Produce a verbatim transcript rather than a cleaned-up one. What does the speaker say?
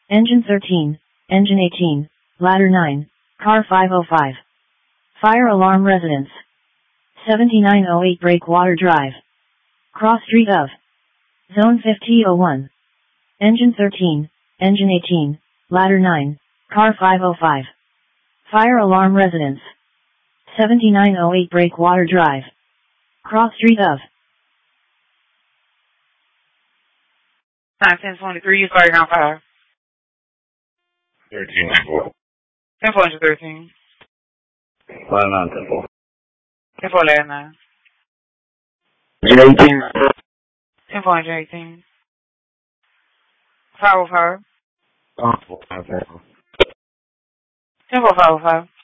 Engine thirteen, Engine eighteen, Ladder nine, Car five oh five. Fire alarm residence. seventy-nine oh eight Breakwater Drive. Cross Street of. Zone fifty oh one. Engine thirteen, Engine eighteen, Ladder nine, Car five oh five. Fire alarm residence. seventy-nine oh eight Breakwater Drive. Cross Street of. Time ten twenty-three, you started on fire. thirteen four. ten four engine thirteen. Line nine ten four. ten four last nine. Engine eighteen. ten four engine eighteen. five oh five. Oh, five oh five. ten four five oh five.